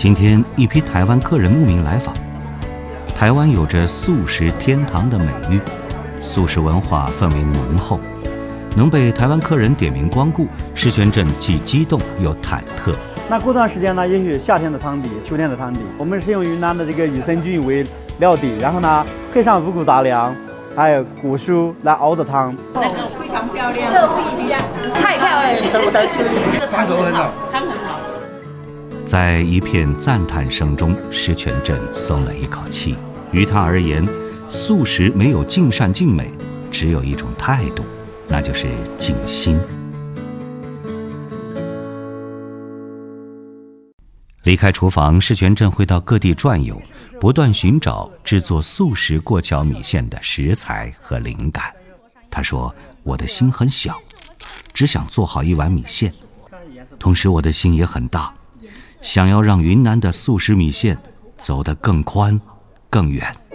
今天一批台湾客人慕名来访。台湾有着素食天堂的美誉，素食文化氛围浓厚，能被台湾客人点名光顾，石泉镇既激动又忐忑。 那过段时间呢，也许夏天的汤底、秋天的汤底，我们是用云南的这个益生菌为料底，然后呢配上五谷杂粮，还有果蔬来熬的汤。 这个非常漂亮，热一下，太漂亮，舍不得吃。这个汤很好，汤很好。 在一片赞叹声中，石泉镇松了一口气。于他而言，素食没有尽善尽美，只有一种态度，那就是尽心。离开厨房，石泉镇会到各地转悠，不断寻找制作素食过桥米线的食材和灵感。他说：“我的心很小，只想做好一碗米线，同时我的心也很大，想要让云南的素食米线走得更宽更远。”